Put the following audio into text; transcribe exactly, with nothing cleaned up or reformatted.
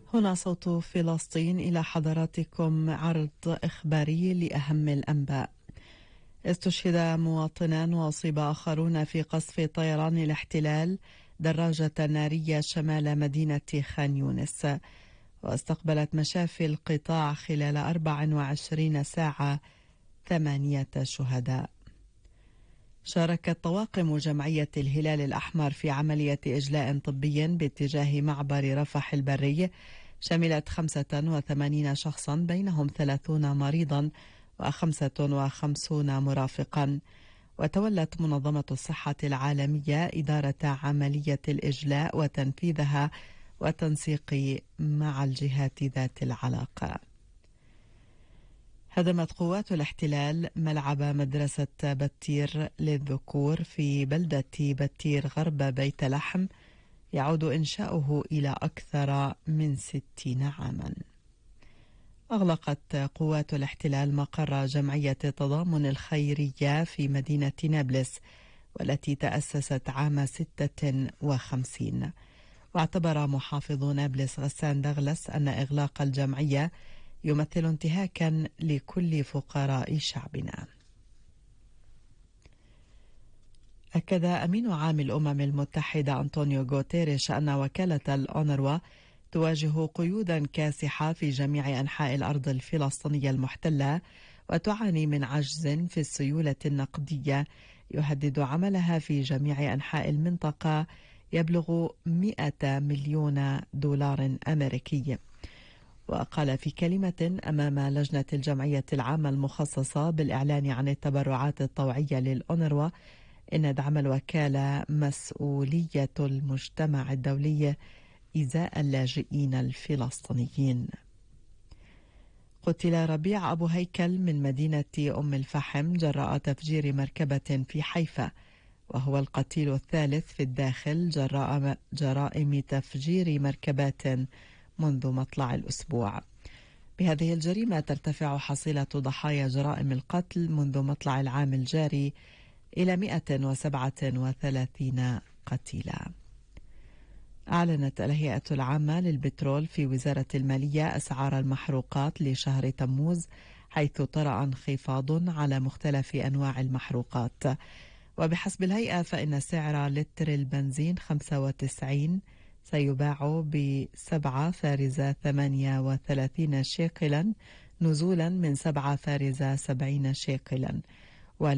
هنا صوت فلسطين، إلى حضراتكم عرض إخباري لأهم الأنباء. استشهد مواطنان وأصيب آخرون في قصف طيران الاحتلال دراجة نارية شمال مدينة خان يونس. واستقبلت مشافي القطاع خلال أربع وعشرين ساعة ثمانية شهداء. شاركت طواقم جمعية الهلال الأحمر في عملية إجلاء طبي باتجاه معبر رفح البري شملت خمسة وثمانين شخصا، بينهم ثلاثون مريضا وخمسة وخمسين مرافقا. وتولت منظمة الصحة العالمية إدارة عملية الإجلاء وتنفيذها وتنسيق مع الجهات ذات العلاقة. هدمت قوات الاحتلال ملعب مدرسة بتير للذكور في بلدة بتير غرب بيت لحم، يعود إنشاؤه إلى أكثر من ستين عاما. أغلقت قوات الاحتلال مقر جمعية التضامن الخيرية في مدينة نابلس، والتي تأسست عام ستة وخمسين. واعتبر محافظ نابلس غسان دغلس أن إغلاق الجمعية يمثل انتهاكا لكل فقراء شعبنا. أكد أمين عام الأمم المتحدة أنطونيو غوتيريش أن وكالة الأونروا تواجه قيودا كاسحة في جميع أنحاء الأرض الفلسطينية المحتلة، وتعاني من عجز في السيولة النقدية يهدد عملها في جميع أنحاء المنطقة يبلغ مئة مليون دولار أمريكي. وقال في كلمة أمام لجنة الجمعية العامة المخصصة بالإعلان عن التبرعات الطوعية للأونروا إن دعم الوكالة مسؤولية المجتمع الدولي إزاء اللاجئين الفلسطينيين. قتل ربيع أبو هيكل من مدينة أم الفحم جراء تفجير مركبة في حيفا، وهو القتيل الثالث في الداخل جراء جرائم تفجير مركبات منذ مطلع الأسبوع. بهذه الجريمة ترتفع حصيلة ضحايا جرائم القتل منذ مطلع العام الجاري إلى مئة وسبعة وثلاثين قتيلا. أعلنت الهيئة العامة للبترول في وزارة المالية أسعار المحروقات لشهر تموز، حيث طرأ انخفاض على مختلف أنواع المحروقات. وبحسب الهيئة فإن سعر لتر البنزين خمسة وتسعين سيباع بسبعة فارزة ثمانية وثلاثين شيكلا، نزولا من سبعة فارزة سبعين شيكلا.